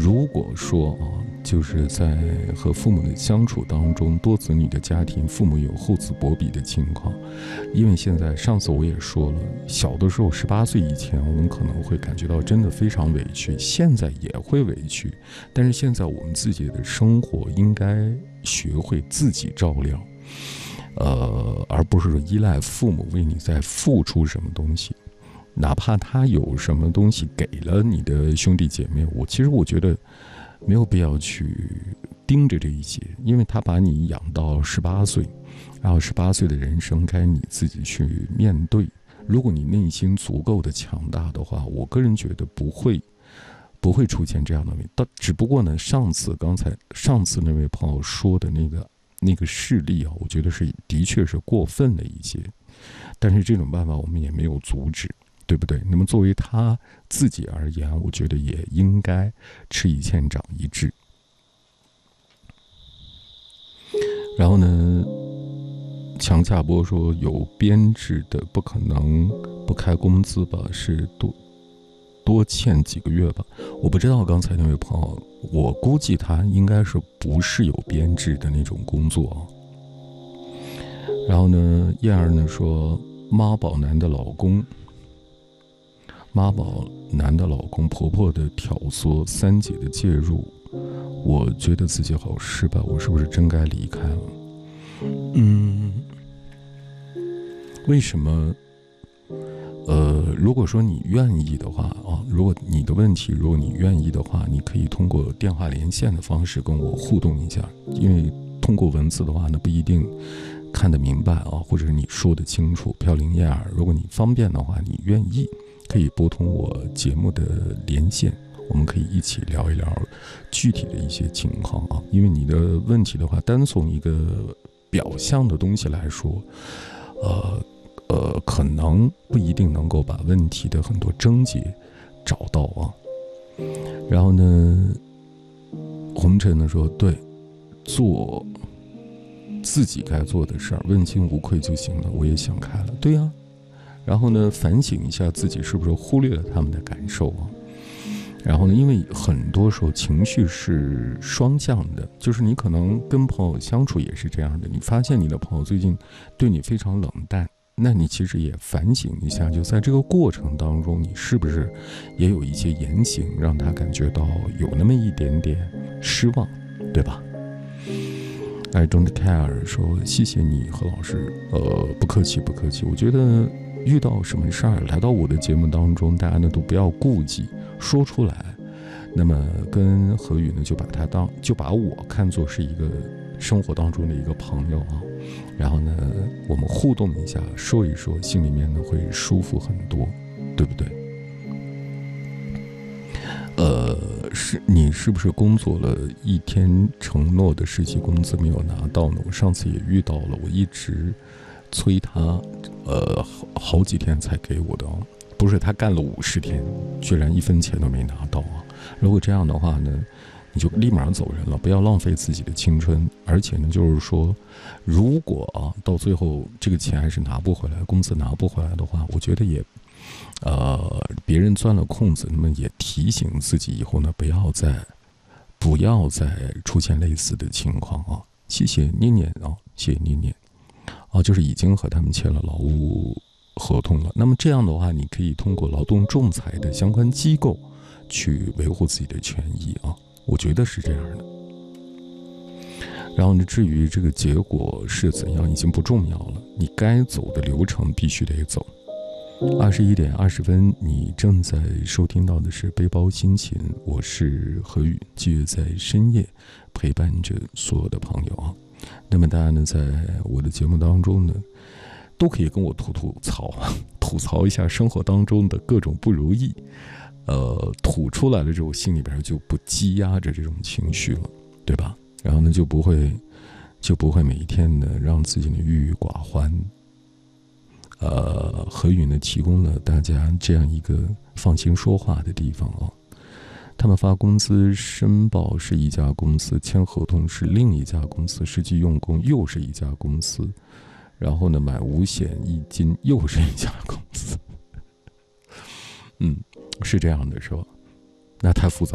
如果说就是在和父母的相处当中，多子女的家庭，父母有厚此薄彼的情况，因为现在上次我也说了，小的时候18岁以前，我们可能会感觉到真的非常委屈，现在也会委屈，但是现在我们自己的生活应该学会自己照料，而不是依赖父母为你在付出什么东西。哪怕他有什么东西给了你的兄弟姐妹，其实我觉得没有必要去盯着这一些，因为他把你养到18岁，然后18岁的人生该你自己去面对。如果你内心足够的强大的话，我个人觉得不会出现这样的问题。只不过呢，上次那位朋友说的那个事例我觉得的确是过分了一些，但是这种办法我们也没有阻止，对不对？那么作为他自己而言，我觉得也应该吃一堑长一智。然后呢，强夏波说有编制的不可能不开工资吧，是多欠几个月吧。我不知道刚才那位朋友，我估计他应该是不是有编制的那种工作。然后呢，燕儿呢说妈宝男的老公，婆婆的挑唆，三姐的介入，我觉得自己好失败，我是不是真该离开了？为什么？如果说你愿意的话如果你的问题，如果你愿意的话，你可以通过电话连线的方式跟我互动一下，因为通过文字的话呢，不一定看得明白或者是你说得清楚。飘零燕儿，如果你方便的话，你愿意可以拨通我节目的连线，我们可以一起聊一聊具体的一些情况因为你的问题的话，单从一个表象的东西来说，可能不一定能够把问题的很多症结找到然后呢，红尘呢说，对，做自己该做的事儿，问心无愧就行了。我也想开了，对呀。然后呢，反省一下自己是不是忽略了他们的感受然后呢，因为很多时候情绪是双向的，就是你可能跟朋友相处也是这样的，你发现你的朋友最近对你非常冷淡，那你其实也反省一下，就在这个过程当中，你是不是也有一些言行让他感觉到有那么一点点失望，对吧？I don't care 说谢谢你何老师，不客气。我觉得遇到什么事儿来到我的节目当中，大家呢都不要顾忌，说出来。那么跟何宇呢就把我看作是一个生活当中的一个朋友然后呢我们互动一下，说一说，心里面呢会舒服很多，对不对？你是不是工作了1天承诺的实习工资没有拿到呢？我上次也遇到了，我一直催他，好几天才给我的不是他干了50天，居然1分钱都没拿到如果这样的话呢，你就立马走人了，不要浪费自己的青春。而且呢，就是说，如果到最后这个钱还是拿不回来，工资拿不回来的话，我觉得也，别人钻了空子，那么也提醒自己以后呢，不要再出现类似的情况谢谢念念谢谢念念就是已经和他们签了劳务合同了。那么这样的话，你可以通过劳动仲裁的相关机构去维护自己的权益我觉得是这样的。然后呢，至于这个结果是怎样，已经不重要了，你该走的流程必须得走。21点20分，你正在收听到的是背包心情，我是何宇，继续在深夜陪伴着所有的朋友那么大家呢，在我的节目当中呢，都可以跟我吐槽一下生活当中的各种不如意，吐出来了之后，心里边就不积压着这种情绪了，对吧？然后呢，就不会每一天呢让自己呢郁郁寡欢。何宇呢提供了大家这样一个放心说话的地方他们发工资申报是一家公司，签合同是另一家公司，实际用工又是一家公司，然后呢买五险一金又是一家公司是这样的是吧？那太复杂